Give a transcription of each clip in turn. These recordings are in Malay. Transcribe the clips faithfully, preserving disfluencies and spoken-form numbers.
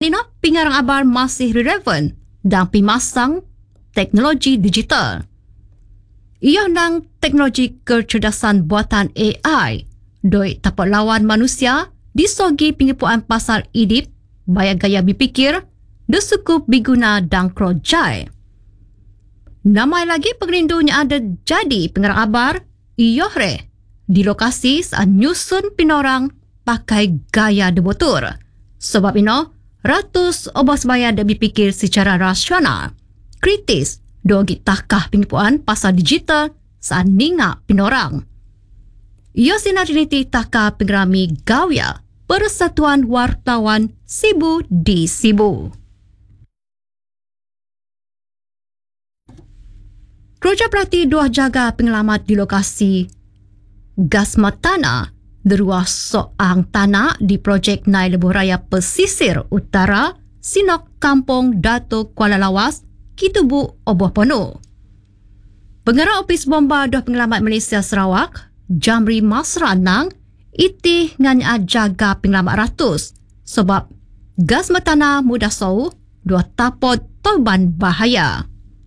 ini no, pengarang abar masih relevan dan pimasang teknologi digital. Ia nang teknologi kecerdasan buatan A I doi dapat lawan manusia disogi pengipuan pasal idip, bayar gaya berfikir, desukup biguna dan krojai. Namai lagi pengelindunya ada jadi pengarang abar Iyohre di lokasi saat nyusun pinorang pakai gaya debotur. Sebab ino, ratus obos bayar dan berfikir secara rasional, kritis, dogi takah pengipuan pasal digital saat ningak pinorang. Ia sinar diniti takah pengerami Gawia Persatuan Wartawan Sibu di Sibu. Keroja Perhati dua jaga penyelamat di lokasi gas matana derua soang tanah di projek Nai Lebuh Raya Pesisir Utara, Sinok Kampung Datuk Kuala Lawas, Kitubu Oboh Pono. Pengarah Opis Bomba Dua Penyelamat Malaysia Sarawak, Jamri Masranang, itih nganya jaga penyelamat ratus sebab gas matana mudah sau dua tapot toban bahaya.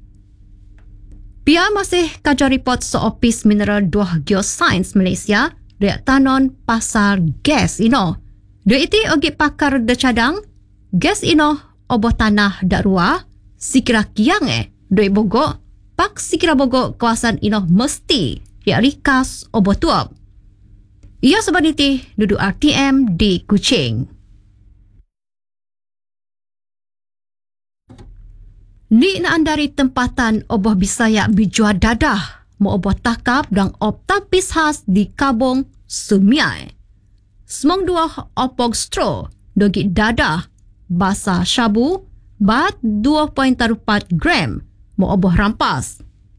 Pia masih kajar report seopis mineral dua geosains Malaysia Dek tanon pasar gas ino. Dek iti ogi pakar de cadang, gas ino oboh tanah dak ruah, sikira kiang eh, dek bogok, pak sikira bogok kawasan ino mesti, ya rikas oboh tuap. Ia sebab iti duduk R T M di Kuching. Ni naan dari tempatan oboh Bisaya bijua dadah, mo oboh takap dan optapis khas di Kabung Sumiai. Semong dua opog stro, dogi dadah, basa syabu, bat dua koma empat gram, mo oboh rampas.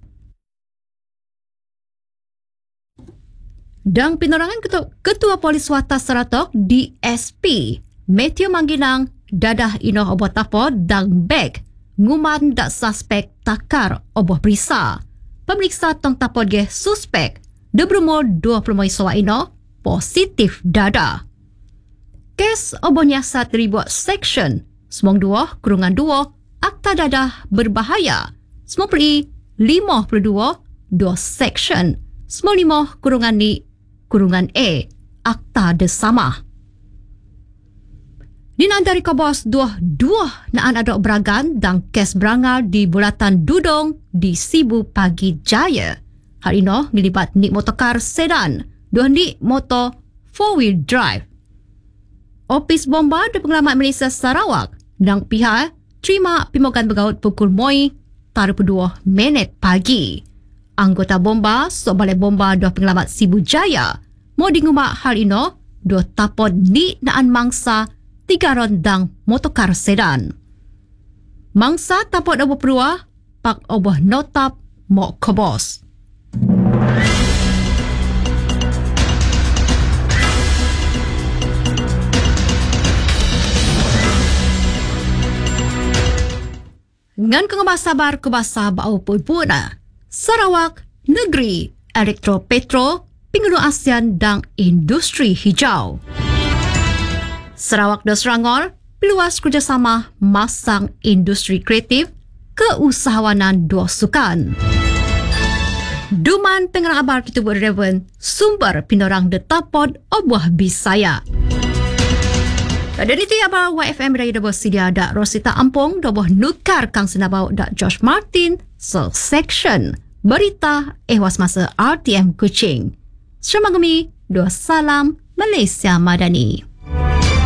Dan penerangan Ketua, Ketua Polis Wata Seratok D S P, Matthew Mangginang, dadah ino oboh tapod dan beg, nguman dak suspek takar oboh perisa. Pemeriksa tong tapod ge suspek de berumur dua puluh sawa ino positif dada. Kes oboh nyiasat ribuat seksyon semong dua kurungan dua akta dadah berbahaya semong peri lima puluh dua dua seksyon semong lima kurungan ni kurungan A akta desama. Dinan dari Kobos dua dua naan adok beragan dan kes berangal di Bulatan Dudong di Sibu Pagi Jaya. Hal ino ngelibat nik motokar sedan, dua nik motor four-wheel drive. Opis Bomba di Pengalaman Malaysia Sarawak dan pihak terima pimogan begaut pukul moi taruh dua minit pagi. Anggota bomba sok balai bomba dua Pengalaman Sibu Jaya mau dingumak hal ino dua tapod nik naan mangsa tiga rondang motokar sedan. Mangsa tapot oboh perua, pak oboh notap mok kobos. Ngan kengebas sabar kebasa bau pun-puna. Sarawak, negeri elektro-petro, pingulu ASEAN dan industri hijau. Sarawak dan Selangor peluas kerjasama masang industri kreatif keusahawanan dua sukan. Duman pengarang abar kita buat Reven sumber pinorang detapod obuah Bisaya. Pada niti abar Y F M Raya Dabah Sidia dak Rosita Ampong doboh nukar kang senabau dak Josh Martin so section berita ehwas masa R T M Kuching. Selamat gemi, dua salam Malaysia Madani.